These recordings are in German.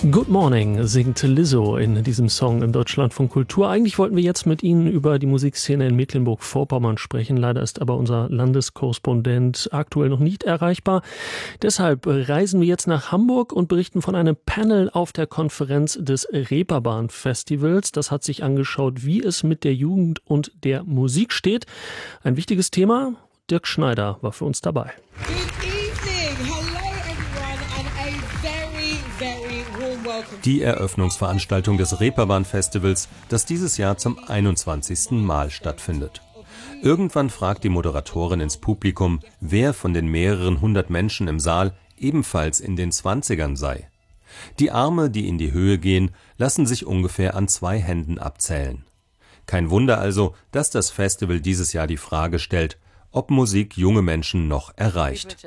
Good Morning singt Lizzo in diesem Song im Deutschlandfunk Kultur. Eigentlich wollten wir jetzt mit Ihnen über die Musikszene in Mecklenburg-Vorpommern sprechen. Leider ist aber unser Landeskorrespondent aktuell noch nicht erreichbar. Deshalb reisen wir jetzt nach Hamburg und berichten von einem Panel auf der Konferenz des Reeperbahn-Festivals. Das hat sich angeschaut, wie es mit der Jugend und der Musik steht. Ein wichtiges Thema. Dirk Schneider war für uns dabei. Die Eröffnungsveranstaltung des Reeperbahn-Festivals, das dieses Jahr zum 21. Mal stattfindet. Irgendwann fragt die Moderatorin ins Publikum, wer von den mehreren hundert Menschen im Saal ebenfalls in den 20ern sei. Die Arme, die in die Höhe gehen, lassen sich ungefähr an 2 Händen abzählen. Kein Wunder also, dass das Festival dieses Jahr die Frage stellt, ob Musik junge Menschen noch erreicht.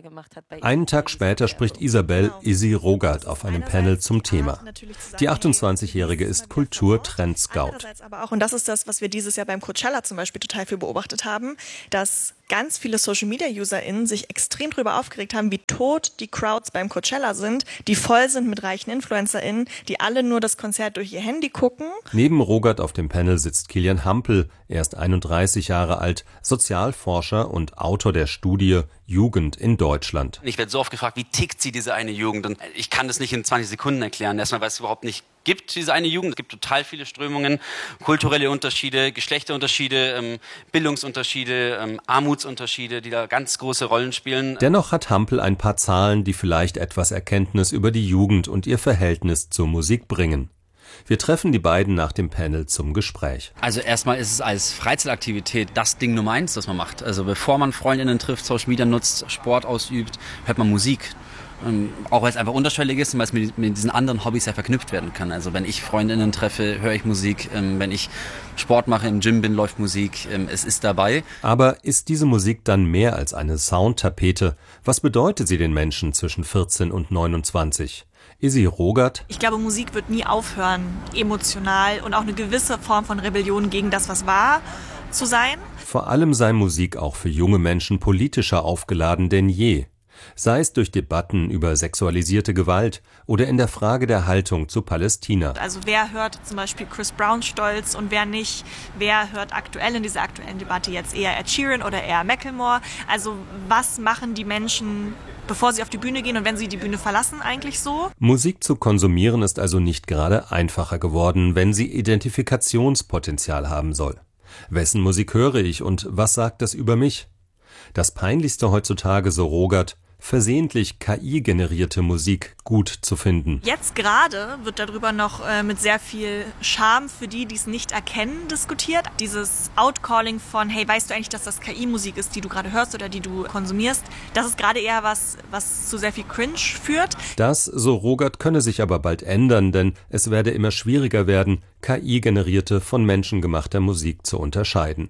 Einen Tag später spricht Isabel Izzy Rogart auf einem Panel zum Thema. Die 28-Jährige ist Kultur-Trend-Scout. Und das ist das, was wir dieses Jahr beim Coachella zum Beispiel total viel beobachtet haben, dass ganz viele Social-Media-UserInnen sich extrem darüber aufgeregt haben, wie tot die Crowds beim Coachella sind, die voll sind mit reichen InfluencerInnen, die alle nur das Konzert durch ihr Handy gucken. Neben Rogart auf dem Panel sitzt Kilian Hampel, er ist 31 Jahre alt, Sozialforscher und Autor der Studie Jugend in Deutschland. Ich werde so oft gefragt, wie tickt sie, diese eine Jugend? Und ich kann das nicht in 20 Sekunden erklären. Erstmal, weil es überhaupt nicht gibt, diese eine Jugend. Es gibt total viele Strömungen, kulturelle Unterschiede, Geschlechterunterschiede, Bildungsunterschiede, Armutsunterschiede, die da ganz große Rollen spielen. Dennoch hat Hampel ein paar Zahlen, die vielleicht etwas Erkenntnis über die Jugend und ihr Verhältnis zur Musik bringen. Wir treffen die beiden nach dem Panel zum Gespräch. Also erstmal ist es als Freizeitaktivität das Ding Nummer 1, das man macht. Also bevor man Freundinnen trifft, Social Media nutzt, Sport ausübt, hört man Musik. Auch weil es einfach unterschwellig ist und weil es mit diesen anderen Hobbys ja verknüpft werden kann. Also wenn ich Freundinnen treffe, höre ich Musik. Wenn ich Sport mache, im Gym bin, läuft Musik. Es ist dabei. Aber ist diese Musik dann mehr als eine Soundtapete? Was bedeutet sie den Menschen zwischen 14 und 29? Izzy Rogart. Ich glaube, Musik wird nie aufhören, emotional und auch eine gewisse Form von Rebellion gegen das, was war, zu sein. Vor allem sei Musik auch für junge Menschen politischer aufgeladen denn je. Sei es durch Debatten über sexualisierte Gewalt oder in der Frage der Haltung zu Palästina. Also wer hört zum Beispiel Chris Brown stolz und wer nicht? Wer hört aktuell in dieser aktuellen Debatte jetzt eher Ed Sheeran oder eher Macklemore? Also was machen die Menschen, bevor sie auf die Bühne gehen und wenn sie die Bühne verlassen, eigentlich so? Musik zu konsumieren ist also nicht gerade einfacher geworden, wenn sie Identifikationspotenzial haben soll. Wessen Musik höre ich und was sagt das über mich? Das Peinlichste heutzutage, so Rogart, versehentlich KI-generierte Musik gut zu finden. Jetzt gerade wird darüber noch mit sehr viel Scham für die, die es nicht erkennen, diskutiert. Dieses Outcalling von, hey, weißt du eigentlich, dass das KI-Musik ist, die du gerade hörst oder die du konsumierst? Das ist gerade eher was zu sehr viel Cringe führt. Das, so Rogart, könne sich aber bald ändern, denn es werde immer schwieriger werden, KI-generierte von Menschen gemachter Musik zu unterscheiden.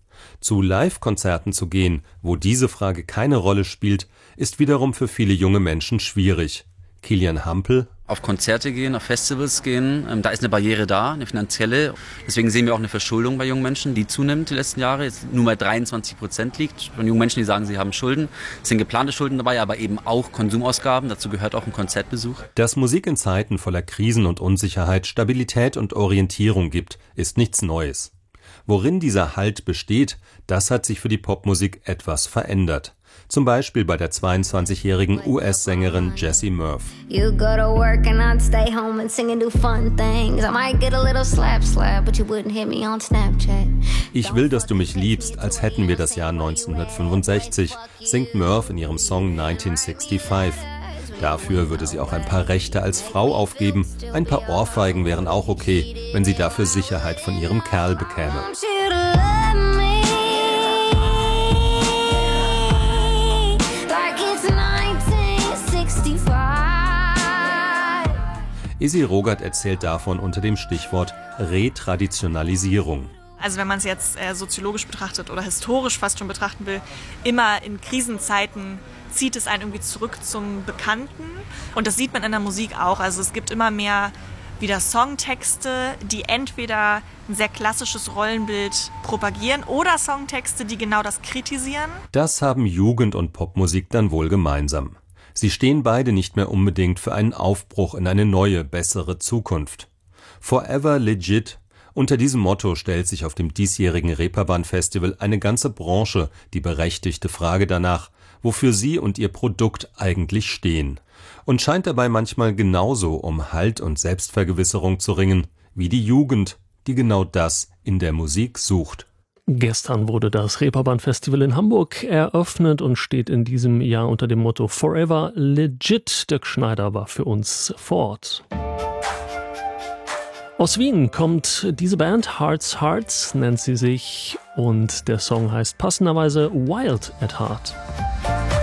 Zu Live-Konzerten zu gehen, wo diese Frage keine Rolle spielt, ist wiederum für viele junge Menschen schwierig. Kilian Hampel. Auf Konzerte gehen, auf Festivals gehen, da ist eine Barriere da, eine finanzielle. Deswegen sehen wir auch eine Verschuldung bei jungen Menschen, die zunimmt die letzten Jahre, jetzt nur bei 23% liegt. Von jungen Menschen, die sagen, sie haben Schulden. Es sind geplante Schulden dabei, aber eben auch Konsumausgaben. Dazu gehört auch ein Konzertbesuch. Dass Musik in Zeiten voller Krisen und Unsicherheit Stabilität und Orientierung gibt, ist nichts Neues. Worin dieser Halt besteht, das hat sich für die Popmusik etwas verändert. Zum Beispiel bei der 22-jährigen US-Sängerin Jessie Murph. Ich will, dass du mich liebst, als hätten wir das Jahr 1965, singt Murph in ihrem Song 1965. Dafür würde sie auch ein paar Rechte als Frau aufgeben. Ein paar Ohrfeigen wären auch okay, wenn sie dafür Sicherheit von ihrem Kerl bekäme. Izzy Rogart erzählt davon unter dem Stichwort Retraditionalisierung. Also wenn man es jetzt soziologisch betrachtet oder historisch fast schon betrachten will, immer in Krisenzeiten zieht es einen irgendwie zurück zum Bekannten. Und das sieht man in der Musik auch. Also es gibt immer mehr wieder Songtexte, die entweder ein sehr klassisches Rollenbild propagieren oder Songtexte, die genau das kritisieren. Das haben Jugend und Popmusik dann wohl gemeinsam. Sie stehen beide nicht mehr unbedingt für einen Aufbruch in eine neue, bessere Zukunft. Forever Legit. Unter diesem Motto stellt sich auf dem diesjährigen Reeperbahn-Festival eine ganze Branche die berechtigte Frage danach, wofür sie und ihr Produkt eigentlich stehen. Und scheint dabei manchmal genauso um Halt und Selbstvergewisserung zu ringen, wie die Jugend, die genau das in der Musik sucht. Gestern wurde das Reeperbahn-Festival in Hamburg eröffnet und steht in diesem Jahr unter dem Motto Forever Legit. Dirk Schneider war für uns vor Ort. Aus Wien kommt diese Band, Hearts nennt sie sich, und der Song heißt passenderweise Wild at Heart.